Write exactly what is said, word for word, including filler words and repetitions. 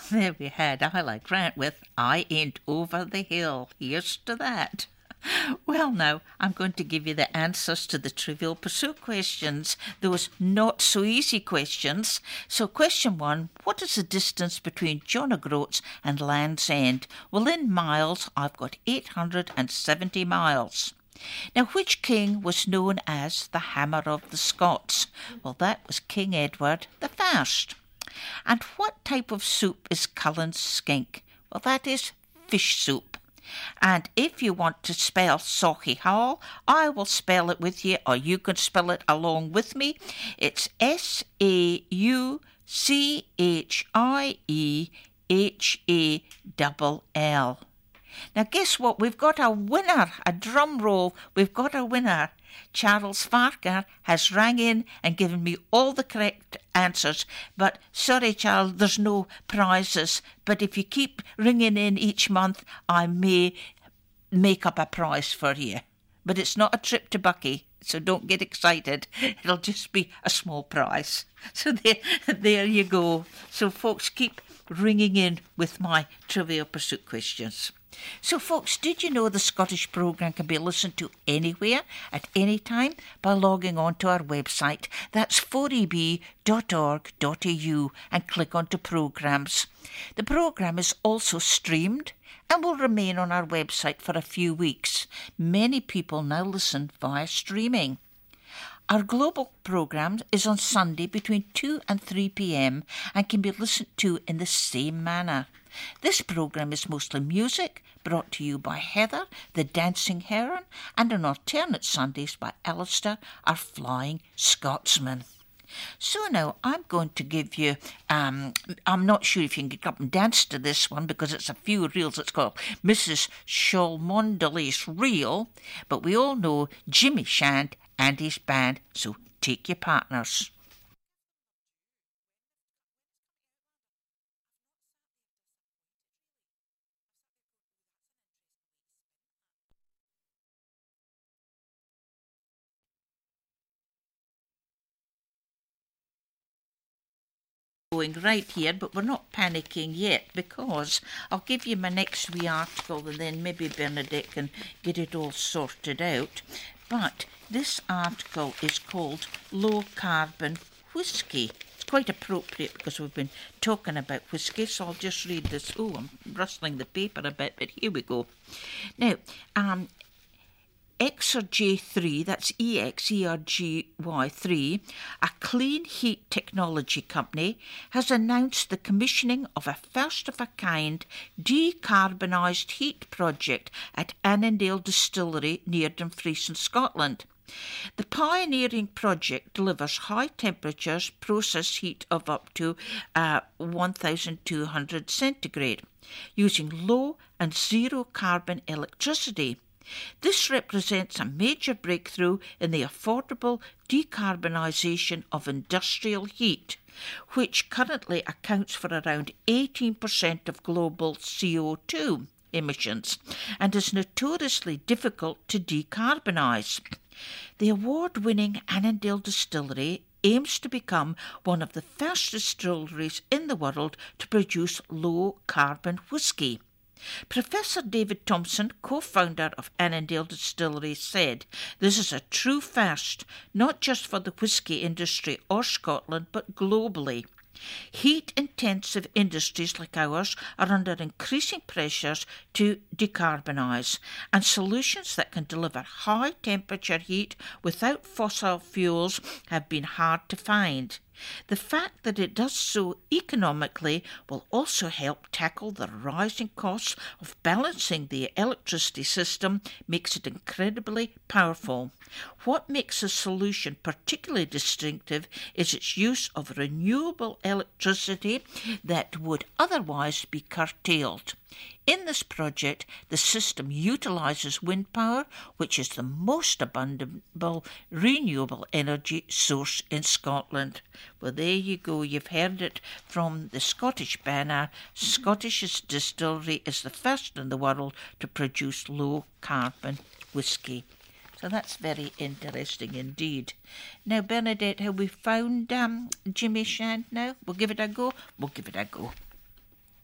There we had Isla Grant with I Ain't Over the Hill. Here's to that. Well, now, I'm going to give you the answers to the Trivial Pursuit questions, those not-so-easy questions. So, question one, what is the distance between John O'Groats and Land's End? Well, in miles, I've got eight hundred seventy miles. Now, which king was known as the Hammer of the Scots? Well, that was King Edward the First. And what type of soup is Cullen's skink? Well, that is fish soup. And if you want to spell Sauchiehall, I will spell it with you, or you can spell it along with me. It's S A U C H I E H A L L. Now, guess what? We've got a winner, a drum roll. We've got a winner. Charles Farker has rang in and given me all the correct answers. But sorry, Charles, there's no prizes. But if you keep ringing in each month, I may make up a prize for you. But it's not a trip to Bucky, so don't get excited. It'll just be a small prize. So there, there you go. So, folks, keep ringing in with my Trivial Pursuit questions. So, folks, did you know the Scottish programme can be listened to anywhere, at any time, by logging on to our website? That's four e b dot org dot a u and click onto programmes. The programme is also streamed and will remain on our website for a few weeks. Many people now listen via streaming. Our global programme is on Sunday between two and three p m and can be listened to in the same manner. This programme is mostly music, brought to you by Heather, the Dancing Heron, and on alternate Sundays by Alistair, our Flying Scotsman. So now I'm going to give you, um, I'm not sure if you can get up and dance to this one because it's a few reels. It's called Missus Cholmondeley's Reel, but we all know Jimmy Shand and his band, so take your partners. Going right here, but we're not panicking yet because I'll give you my next wee article and then maybe Bernadette can get it all sorted out. But this article is called Low Carbon Whisky. It's quite appropriate because we've been talking about whisky, so I'll just read this. Oh, I'm rustling the paper a bit, but here we go. Now, um, Exergy three, that's E X E R G Y three, a clean heat technology company, has announced the commissioning of a first-of-a-kind decarbonised heat project at Annandale Distillery near Dumfries in Scotland. The pioneering project delivers high temperatures process heat of up to uh, one thousand two hundred centigrade, using low and zero carbon electricity. This represents a major breakthrough in the affordable decarbonisation of industrial heat, which currently accounts for around eighteen percent of global C O two emissions and is notoriously difficult to decarbonise. The award-winning Annandale Distillery aims to become one of the first distilleries in the world to produce low-carbon whisky. Professor David Thompson, co-founder of Annandale Distillery, said, "This is a true first, not just for the whisky industry or Scotland, but globally. Heat-intensive industries like ours are under increasing pressures to decarbonise, and solutions that can deliver high-temperature heat without fossil fuels have been hard to find. The fact that it does so economically will also help tackle the rising costs of balancing the electricity system makes it incredibly powerful. What makes the solution particularly distinctive is its use of renewable electricity that would otherwise be curtailed. In this project, the system utilises wind power, which is the most abundant renewable energy source in Scotland." Well, there you go. You've heard it from the Scottish banner. Scottish Distillery is the first in the world to produce low-carbon whisky. So that's very interesting indeed. Now, Bernadette, have we found um, Jimmy Shand now? We'll give it a go? We'll give it a go.